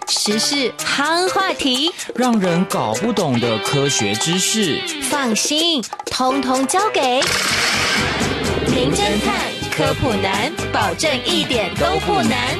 时事夯话题， 让人搞不懂的科学知识， 放心，通通交给名侦探科普男，保证一点都不难。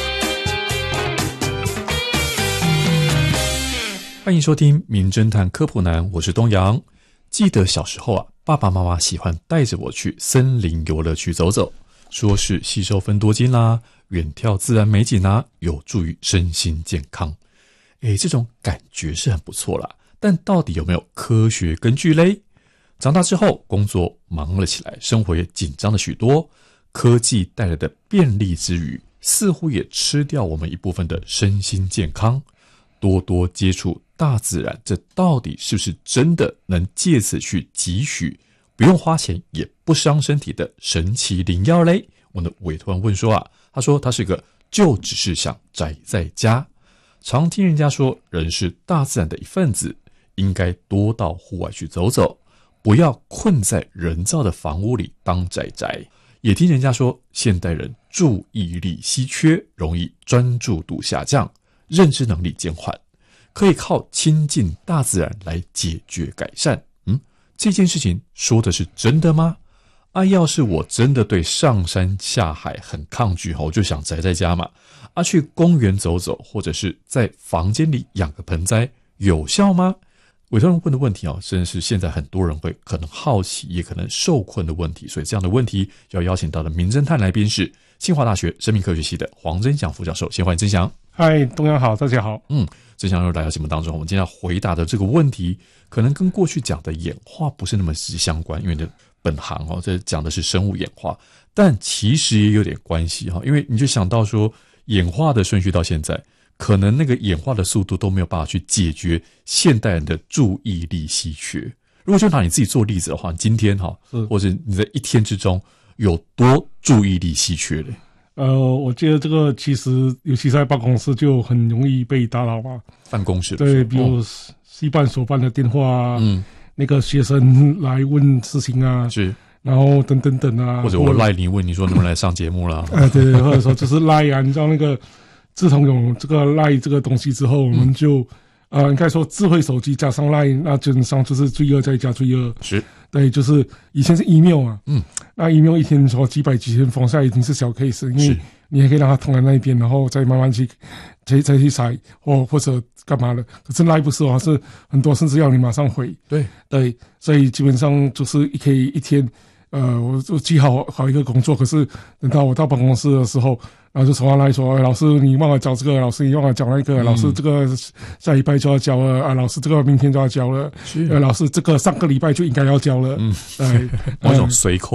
欢迎收听名侦探科普男，我是东阳。记得小时候爸爸妈妈喜欢带着我去森林游乐区走走，说是吸收芬多精啦，远眺自然美景有助于身心健康。这种感觉是很不错啦，但到底有没有科学根据嘞？长大之后工作忙了起来，生活也紧张了许多，科技带来的便利之余，似乎也吃掉我们一部分的身心健康。多多接触大自然，这到底是不是真的能借此去汲取不用花钱也不伤身体的神奇灵药嘞？我的委托人问说他说他是个就只是想宅在家，常听人家说人是大自然的一份子，应该多到户外去走走，不要困在人造的房屋里当宅宅。也听人家说现代人注意力稀缺，容易专注度下降，认知能力减缓，可以靠亲近大自然来解决改善。这件事情说的是真的吗？要是我真的对上山下海很抗拒，我就想宅在家嘛。去公园走走，或者是在房间里养个盆栽，有效吗？委托人问的问题真的是现在很多人会可能好奇，也可能受困的问题。所以这样的问题要邀请到的名侦探来宾是清华大学生命科学系的黄真祥副教授。先欢迎真祥。 嗨，东阳好，大家好。 真祥又来到节目当中，我们今天要回答的这个问题可能跟过去讲的演化不是那么直接相关，因为你的本行这讲的是生物演化，但其实也有点关系因为你就想到说演化的顺序到现在，可能那个演化的速度都没有办法去解决现代人的注意力稀缺。如果就拿你自己做例子的话，今天或者你在一天之中有多注意力稀缺嘞？ 我觉得这个其实尤其在办公室就很容易被打扰嘛。 办公室对，比如系办所办的电话那个学生来问事情是，然后等等等或者我赖你问你说能不能来上节目啦对，或者说就是赖你知道那个自从有这个赖这个东西之后，我们就应该说智慧手机加上赖，那基本上就是最二再加最二。是，对，就是以前是 email 那 email 一天说几百几千封下来已经是小 case， 因为你也可以让它通在那一边，然后再慢慢去再去筛或者干嘛的。可是赖不是是很多甚至要你马上回。对，所以基本上就是可以一天我记好一个工作，可是等到我到办公室的时候，然后就传来说老师你忘了交这个，老师你忘了交那个，老师这个下礼拜就要交了老师这个明天就要交了，老师这个上个礼拜就应该要交了。某种随口